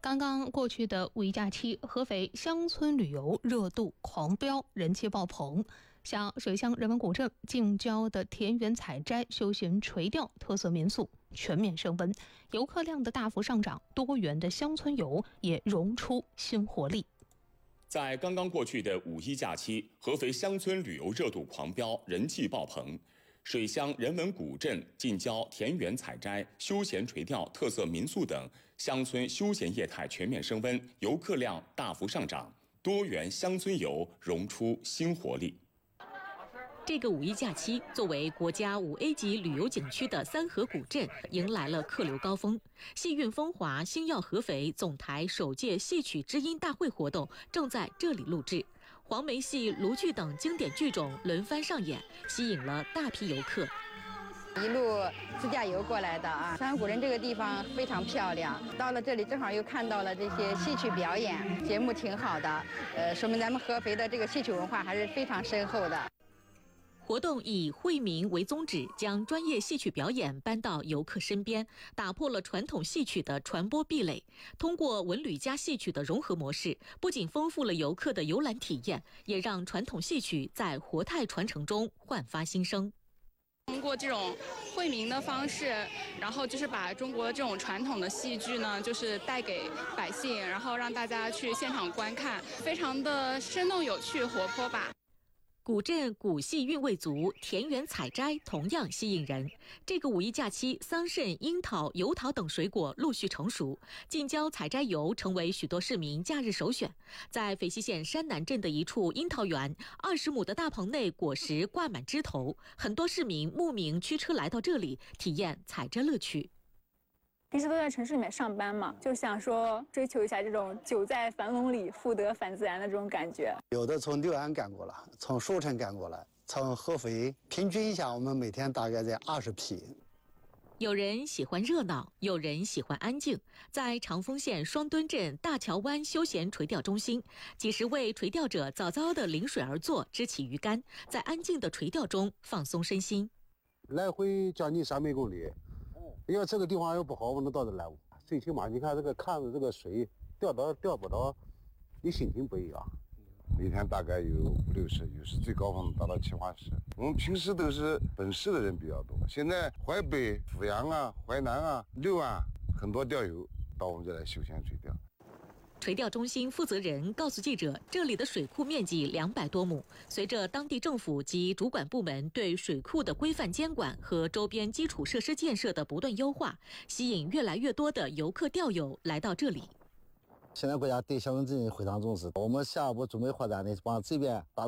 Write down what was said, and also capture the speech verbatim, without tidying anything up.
刚刚过去的五一假期，合肥乡村旅游热度狂飙，人气爆棚。像水乡人文古镇近郊的田园采摘、休闲垂钓特色民宿全面升温，游客量的大幅上涨，多元的乡村游也融出新活力。 在刚刚过去的五一假期，合肥乡村旅游热度狂飙，人气爆棚。水乡人文古镇近郊田园采摘、休闲垂钓特色民宿等乡村休闲业态全面升温，游客量大幅上涨，多元乡村游融出新活力。 这个五一假期，作为国家五 A 级旅游景区的三河古镇迎来了客流高峰。戏韵风华、星耀合肥总台首届戏曲知音大会活动正在这里录制，黄梅戏、卢剧等经典剧种轮番上演，吸引了大批游客。 一路自驾游过来的啊，三河古镇这个地方非常漂亮，到了这里正好又看到了这些戏曲表演，节目挺好的，呃，说明咱们合肥的这个戏曲文化还是非常深厚的。 活动以惠民为宗旨，将专业戏曲表演搬到游客身边，打破了传统戏曲的传播壁垒。通过文旅加戏曲的融合模式，不仅丰富了游客的游览体验，也让传统戏曲在活态传承中焕发新生。 通过这种惠民的方式，然后就是把中国这种传统的戏剧呢，就是带给百姓，然后让大家去现场观看，非常的生动有趣活泼吧。 古镇古戏韵味足，田园采摘同样吸引人。这个五一假期，桑葚、樱桃、油桃等水果陆续成熟，近郊采摘游成为许多市民假日首选。在肥西县山南镇的一处樱桃园，二十亩的大棚内果实挂满枝头，很多市民慕名驱车来到这里，体验采摘乐趣。 平时都在城市里面上班嘛，就想说追求一下这种久在樊笼里，复得返自然的这种感觉。 有的从六安赶过来，从寿城赶过来，从合肥，平均一下，我们每天大概在二十匹。 有人喜欢热闹，有人喜欢安静。在长丰县双墩镇大桥湾休闲垂钓中心，几十位垂钓者早早地临水而坐，支起鱼竿，在安静的垂钓中放松身心。 来回将近三百公里。因为这个地方要不好，我能到这来。最起码你看这个看着这个水钓到钓不到，你心情不一样。每天大概有五六十，有时最高峰达到七八十。我们平时都是本市的人比较多，现在淮北、阜阳啊、淮南啊、六安很多钓友到我们这来休闲垂钓。 垂钓中心负责人告诉记者，这里的水库面积两百多亩，随着当地政府及主管部门对水库的规范监管和周边基础设施建设的不断优化，吸引越来越多的游客钓友来到这里。 现在国家对乡村振兴非常重视，我们下一步准备发展的往这边达到